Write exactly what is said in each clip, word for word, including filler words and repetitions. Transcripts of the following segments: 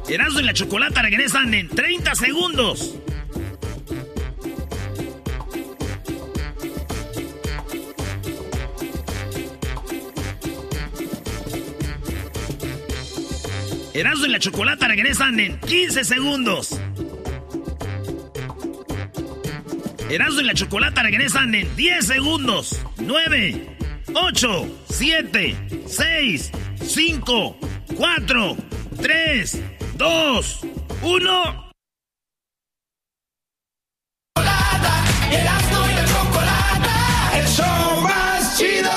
Erasmo y la Chocolata regresan en treinta segundos. Erasmo y la Chocolata regresan en quince segundos. Erasmo y la Chocolata regresan en diez segundos. nueve, ocho, siete, seis, cinco, cuatro, tres, dos, uno. Erasmo y la Chocolata, el show más chido.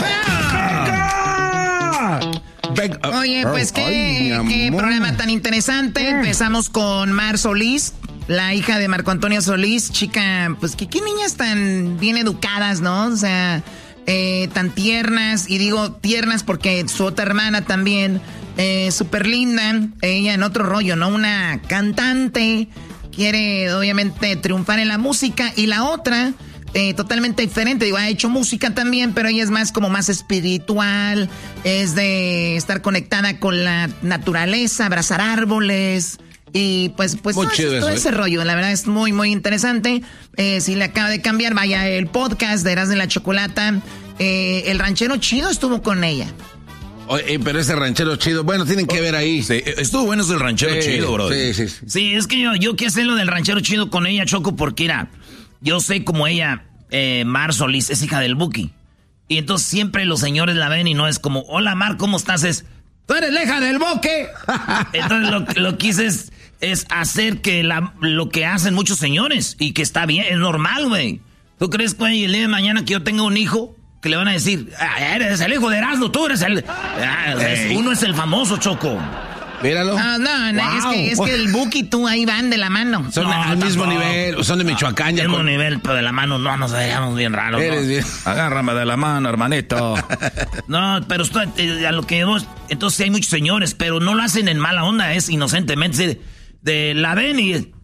Oye, pues qué, qué programa tan interesante. Empezamos con Mar Solís, la hija de Marco Antonio Solís. Chica, pues que qué niñas tan bien educadas, ¿no? O sea, eh, tan tiernas. Y digo tiernas porque su otra hermana también, eh, súper linda. Ella en otro rollo, ¿no? Una cantante, quiere obviamente triunfar en la música. Y la otra... Eh, totalmente diferente, digo, ha hecho música también, pero ella es más como más espiritual, es de estar conectada con la naturaleza, abrazar árboles y pues, pues todo, eso, todo ese rollo, la verdad es muy, muy interesante. Eh, si le acaba de cambiar, vaya el podcast de Erasmo y la Chocolata, eh, el ranchero chido estuvo con ella. Oye, pero ese ranchero chido, bueno, tienen que ver ahí. Sí, estuvo bueno ese ranchero sí, chido, bro. Sí, sí, sí. Sí, es que yo, yo quiero hacer lo del ranchero chido con ella, Choco, porque era... Yo sé como ella, eh, Mar Solís, es hija del Buki. Y entonces siempre los señores la ven y no es como, hola Mar, ¿cómo estás? Es, tú eres la hija del Buki. Entonces lo, lo que hice es, es hacer que la, lo que hacen muchos señores y que está bien, es normal, güey. ¿Tú crees, güey, el día de mañana que yo tenga un hijo, que le van a decir, ah, eres el hijo de Erasmo, tú eres el... Ah, es, uno es el famoso, Choco. Míralo. Ah, no, no, wow. es, que, es que el Buki y tú ahí van de la mano. Son no, al mismo tampoco. nivel, son de Michoacán. Al mismo con... nivel, pero de la mano no nos veíamos bien raros. Eres ¿no? bien. Agárrame de la mano, hermanito. No, pero estoy, eh, a lo que vos, entonces hay muchos señores, pero no lo hacen en mala onda, es inocentemente. De, de la ven y es,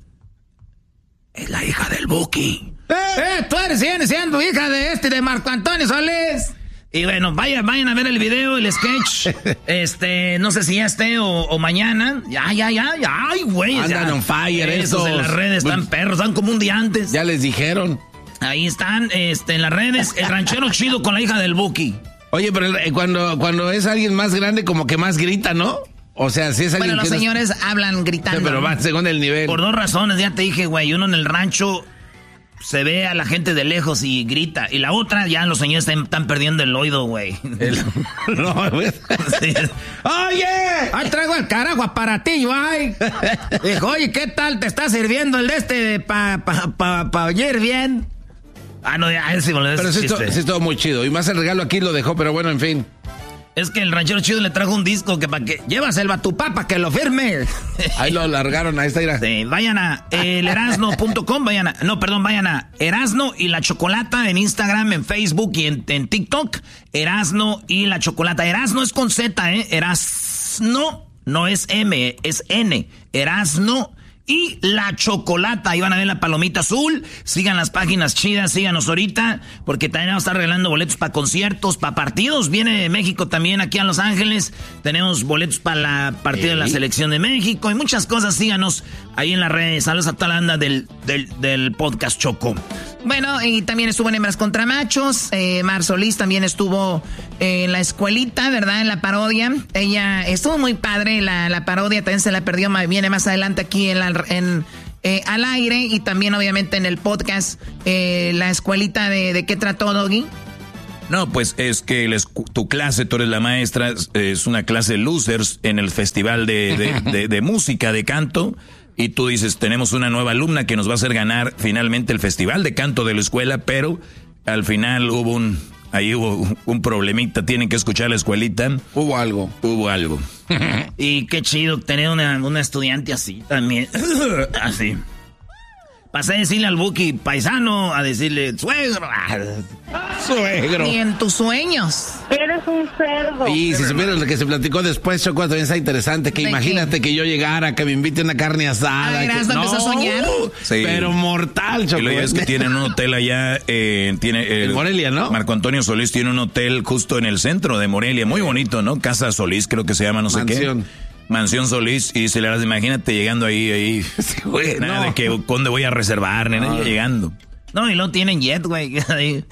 es la hija del Buki. ¡Eh! eh tú eres siendo hija de este, de Marco Antonio Solís. Y bueno, vayan, vayan a ver el video, el sketch. Este, no sé si ya esté o, o mañana. Ya, ya, ya, ya. Ay, güey. Andan ya. on fire esos. esos. En las redes están perros, están como un día antes. Ya les dijeron. Ahí están, este, en las redes, el ranchero chido con la hija del Buki. Oye, pero cuando, cuando es alguien más grande, como que más grita, ¿no? O sea, si es alguien bueno, los que señores no... hablan gritando. Sí, pero va según el nivel. Por dos razones, ya te dije, güey. Uno en el rancho... Se ve a la gente de lejos y grita. Y la otra, ya los señores están, están perdiendo el oído, güey. El... No, güey. Sí. ¡Oye! ¡Ahí traigo el carajo para ti, ay! Dijo, oye, ¿qué tal te está sirviendo el de este para pa, pa, pa oír bien? Ah, no, ya, ese sí me lo Pero sí, sí estuvo muy chido. Y más el regalo aquí lo dejó, pero bueno, en fin. Es que el ranchero chido le trajo un disco que para que... Llévaselo a tu papá que lo firme. Ahí lo largaron, ahí está. Sí, vayan a el erasno punto com, vayan a... No, perdón, vayan a Erasno y la Chocolata en Instagram, en Facebook y en, en TikTok. Erasno y la Chocolata. Erasno es con Z, ¿eh? Erasno, no es M, es N. Erasno y la Chocolata. Ahí van a ver la palomita azul. Sigan las páginas chidas, síganos ahorita, porque también vamos a estar regalando boletos para conciertos, para partidos. Viene México también aquí a Los Ángeles. Tenemos boletos para la partida de la selección de México y muchas cosas. Síganos ahí en las redes. Saludos a toda la banda del, del, del podcast Choco. Bueno, y también estuvo en Hembras contra Machos. Eh, Mar Solís también estuvo en la escuelita, ¿verdad? En la parodia. Ella estuvo muy padre. La, la parodia también se la perdió. Viene más adelante aquí en, la, en eh, al aire. Y también, obviamente, en el podcast. Eh, la escuelita de, de ¿qué trató, Doggy? No, pues es que el, tu clase, tú eres la maestra, es una clase losers en el festival de, de, de, de música, de canto. Y tú dices, tenemos una nueva alumna que nos va a hacer ganar finalmente el festival de canto de la escuela, pero al final hubo un, ahí hubo un problemita, tienen que escuchar la escuelita. Hubo algo. Hubo algo. Y qué chido tener una, una estudiante así también. Así. Pasé a decirle al Buki paisano, a decirle suegro. Suegro. Y en tus sueños. Eres un cerdo. Y si supieras lo que se platicó después, Choco, también está interesante. Que imagínate qué? que yo llegara, que me invite una carne asada. A ver, ¿has empezado a soñar? Sí. Pero mortal, Choco. Y lo es que tienen un hotel allá, eh, tiene... Eh, en Morelia, ¿no? Marco Antonio Solís tiene un hotel justo en el centro de Morelia. Muy bonito, ¿no? Casa Solís, creo que se llama, no sé Mansión. qué. Mansión Solís y se le das, imagínate llegando ahí, ahí. Sí, güey, nada no. de que dónde voy a reservar, nena, no. llegando. No, y no tienen jet, güey. Eh,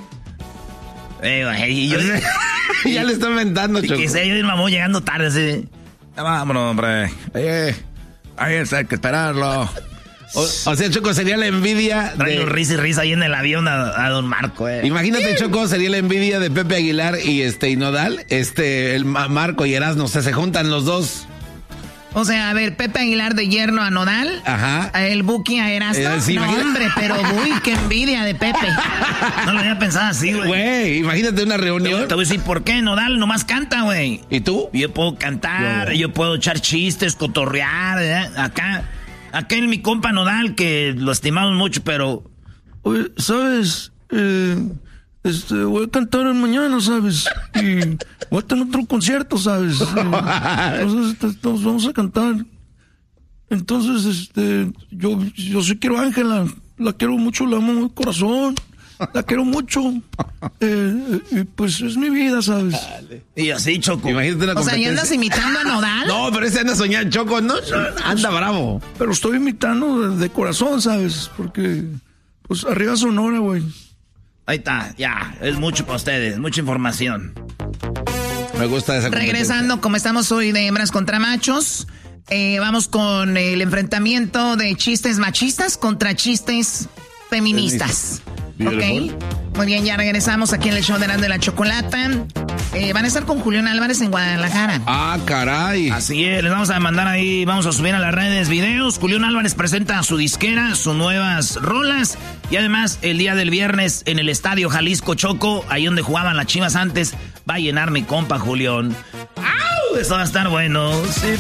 güey, y yo... ya le están inventando, Choco. Que sé, yo y el mamón llegando tarde, así. Vámonos, hombre. Oye, hay que esperarlo. O, o sea, Choco, sería la envidia Traigo de... risa y risa ahí en el avión a, a don Marco, eh. Imagínate, Choco, sería la envidia de Pepe Aguilar y este y Nodal, este, el Marco y Erasmo, o sea, se juntan los dos. O sea, a ver, Pepe Aguilar de yerno a Nodal. Ajá. El Buki a Erasmo. Eh, sí, no, imagínate. Hombre, pero uy, qué envidia de Pepe. No lo había pensado así, güey. Güey, imagínate una reunión. Te, te voy a decir, ¿por qué? Nodal nomás canta, güey. ¿Y tú? Yo puedo cantar, yo, yo puedo echar chistes, cotorrear, ¿eh? Acá, acá en mi compa Nodal, que lo estimamos mucho, pero... Oye, ¿sabes? Eh... Este, voy a cantar mañana, ¿sabes? Y voy a tener otro concierto, ¿sabes? Entonces, este, nos vamos a cantar. Entonces, este, yo, yo sí quiero a Ángela. La quiero mucho, la amo de corazón. La quiero mucho. Eh, eh, pues es mi vida, ¿sabes? Y así, Choco. Imagínate una o sea, ¿y andas imitando a Nodal? No, pero ese anda soñando, Choco, ¿no? Anda bravo. Pero estoy imitando de, de corazón, ¿sabes? Porque, pues, arriba Sonora, güey. Ahí está, ya, es mucho para ustedes, mucha información. Me gusta esa Regresando, como estamos hoy de hembras contra machos, eh, vamos con el enfrentamiento de chistes machistas contra chistes feministas. ¿Ok? Muy bien, ya regresamos aquí en el show de Erasmo y la Chocolata. Eh, van a estar con Julián Álvarez en Guadalajara. Ah, caray. Así es, les vamos a mandar ahí, vamos a subir a las redes videos. Julián Álvarez presenta su disquera, sus nuevas rolas. Y además, el día del viernes en el Estadio Jalisco Choco, ahí donde jugaban las Chivas antes, va a llenar mi compa Julián. ¡Au! Eso va a estar bueno. Sí.